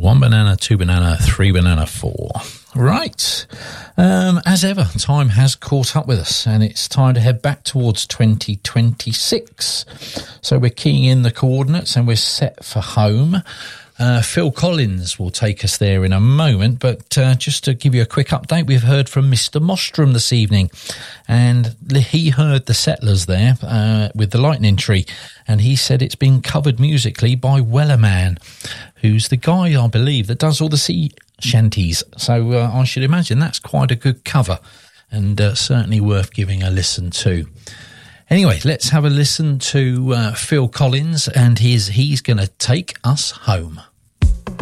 1 banana, 2 banana, 3 banana, 4. Right. As ever, time has caught up with us and it's time to head back towards 2026. So we're keying in the coordinates and we're set for home. Phil Collins will take us there in a moment, but just to give you a quick update, we've heard from Mr. Mostrom this evening, and he heard the Settlers there with the Lightning Tree, and he said it's been covered musically by Wellerman, who's the guy, I believe, that does all the sea shanties. So I should imagine that's quite a good cover, and certainly worth giving a listen to. Anyway, let's have a listen to Phil Collins, and he's going to take us home.